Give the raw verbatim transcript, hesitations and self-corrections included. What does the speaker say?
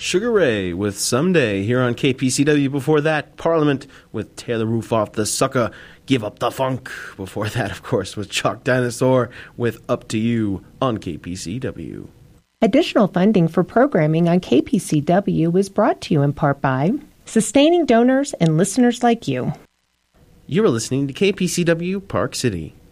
Sugar Ray with Someday here on K P C W. Before that, Parliament with Tear the Roof Off the Sucker, Give Up the Funk. Before that, of course, was Chalk Dinosaur with Up to You on K P C W. Additional funding for programming on K P C W is brought to you in part by sustaining donors and listeners like you. You are listening to K P C W Park City.